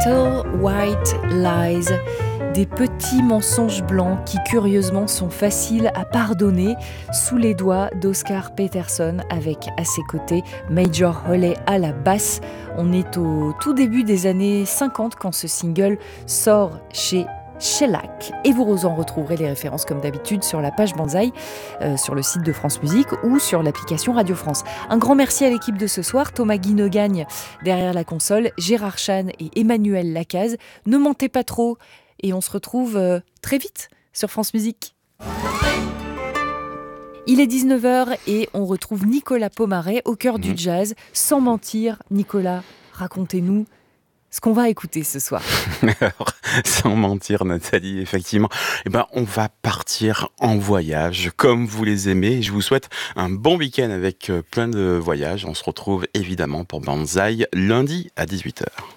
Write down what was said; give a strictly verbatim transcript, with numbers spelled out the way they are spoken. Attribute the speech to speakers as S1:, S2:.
S1: Little White Lies, des petits mensonges blancs qui curieusement sont faciles à pardonner sous les doigts d'Oscar Peterson avec à ses côtés Major Holley à la basse. On est au tout début des années cinquante quand ce single sort chez Shellac. Et vous en retrouverez les références comme d'habitude sur la page Banzai, euh, sur le site de France Musique ou sur l'application Radio France. Un grand merci à l'équipe de ce soir, Thomas Guinogagne derrière la console, Gérard Chan et Emmanuel Lacaze. Ne mentez pas trop et on se retrouve euh, très vite sur France Musique. Il est dix-neuf heures et on retrouve Nicolas Pomaret au cœur mmh. du jazz. Sans mentir, Nicolas, racontez-nous ce qu'on va écouter ce soir.
S2: Alors, sans mentir, Nathalie, effectivement, eh ben, on va partir en voyage, comme vous les aimez. Je vous souhaite un bon week-end avec plein de voyages. On se retrouve évidemment pour Banzai lundi à dix-huit heures.